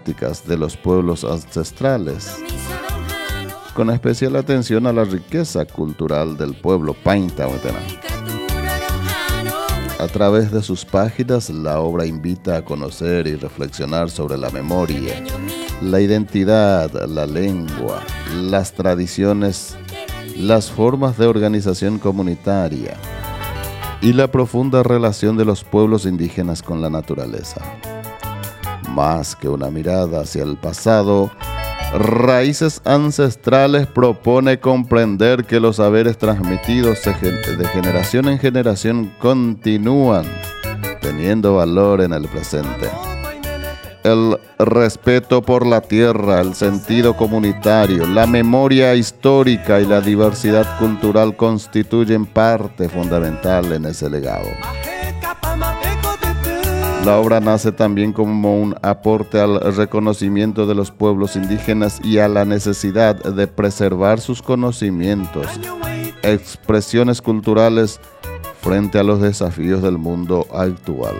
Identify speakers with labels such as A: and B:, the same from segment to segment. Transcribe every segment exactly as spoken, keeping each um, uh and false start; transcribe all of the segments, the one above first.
A: prácticas de los pueblos ancestrales, con especial atención a la riqueza cultural del pueblo Painta Huetena. A través de sus páginas, la obra invita a conocer y reflexionar sobre la memoria, la identidad, la lengua, las tradiciones, las formas de organización comunitaria y la profunda relación de los pueblos indígenas con la naturaleza. Más que una mirada hacia el pasado, Raíces Ancestrales propone comprender que los saberes transmitidos de generación en generación continúan teniendo valor en el presente. El respeto por la tierra, el sentido comunitario, la memoria histórica y la diversidad cultural constituyen parte fundamental en ese legado. La obra nace también como un aporte al reconocimiento de los pueblos indígenas y a la necesidad de preservar sus conocimientos, expresiones culturales frente a los desafíos del mundo actual.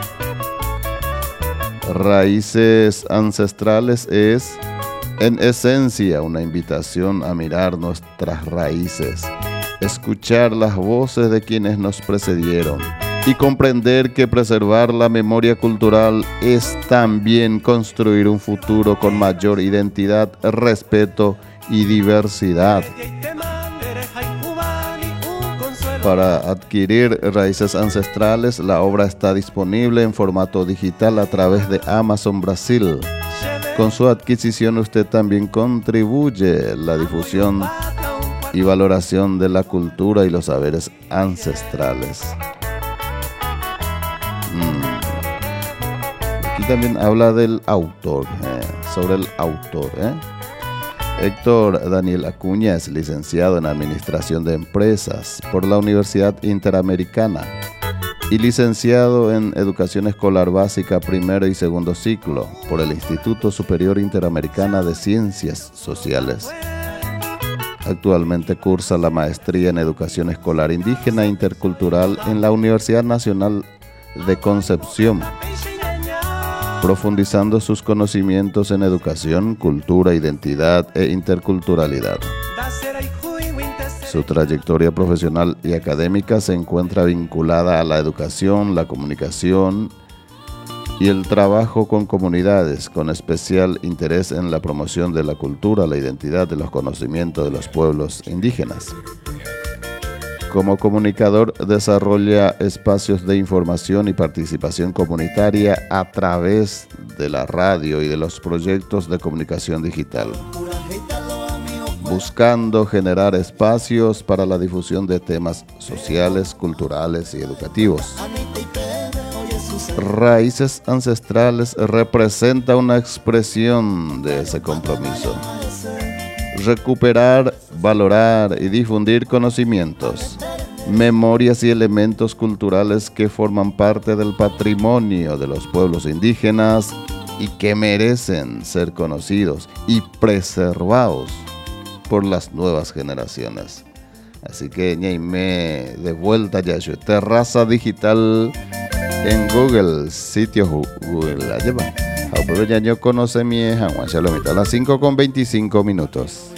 A: Raíces Ancestrales es, en esencia, una invitación a mirar nuestras raíces, escuchar las voces de quienes nos precedieron y comprender que preservar la memoria cultural es también construir un futuro con mayor identidad, respeto y diversidad. Para adquirir Raíces Ancestrales, la obra está disponible en formato digital a través de Amazon Brasil. Con su adquisición usted también contribuye a la difusión y valoración de la cultura y los saberes ancestrales. Mm. Aquí también habla del autor, eh, sobre el autor. Eh. Héctor Daniel Acuña es licenciado en Administración de Empresas por la Universidad Interamericana y licenciado en Educación Escolar Básica primero y segundo ciclo por el Instituto Superior Interamericana de Ciencias Sociales. Actualmente cursa la maestría en Educación Escolar Indígena e Intercultural en la Universidad Nacional de Concepción, profundizando sus conocimientos en educación, cultura, identidad e interculturalidad. Su trayectoria profesional y académica se encuentra vinculada a la educación, la comunicación y el trabajo con comunidades, con especial interés en la promoción de la cultura, la identidad y los conocimientos de los pueblos indígenas. Como comunicador, desarrolla espacios de información y participación comunitaria a través de la radio y de los proyectos de comunicación digital, buscando generar espacios para la difusión de temas sociales, culturales y educativos. Raíces Ancestrales representa una expresión de ese compromiso. Recuperar, valorar y difundir conocimientos, memorias y elementos culturales que forman parte del patrimonio de los pueblos indígenas y que merecen ser conocidos y preservados por las nuevas generaciones. Así que ñaime de vuelta ya su terraza digital en Google, sitio Google la lleva. Pero ya yo conoce mi hija, a las cinco con veinticinco minutos.